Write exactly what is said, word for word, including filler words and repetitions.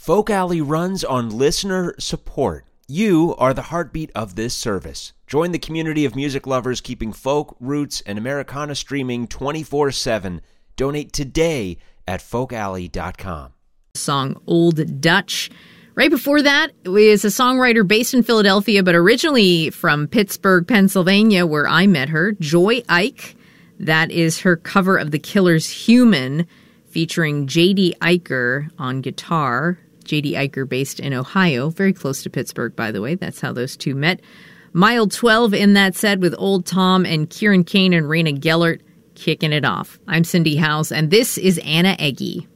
Folk Alley runs on listener support. You are the heartbeat of this service. Join the community of music lovers keeping folk, roots, and Americana streaming twenty-four seven. Donate today at folk alley dot com. Song Old Dutch. Right before that is a songwriter based in Philadelphia, but originally from Pittsburgh, Pennsylvania, where I met her, Joy Ike. That is her cover of The Killer's Human, featuring J D. Eicher on guitar. J D. Eicher based in Ohio, very close to Pittsburgh, by the way. That's how those two met. Mile twelve in that set with Old Tom and Kieran Kane and Raina Gellert kicking it off. I'm Cindy House, and this is Anna Eggy.